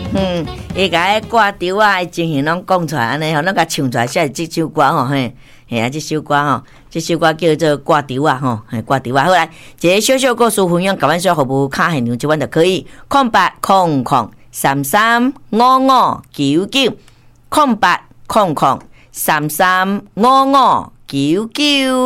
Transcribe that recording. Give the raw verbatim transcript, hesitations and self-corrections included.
嗯，伊甲迄挂丢啊，情形拢讲出来安尼吼，咱甲唱出来，才即首歌吼嘿，嘿啊，即首歌吼，即首歌叫做挂丢啊吼，嘿挂丢啊，好来，一个小小故事分享，甲阮小服务卡现场，即阮就可以空八空空三三五五九九，空八空空三三五五九九。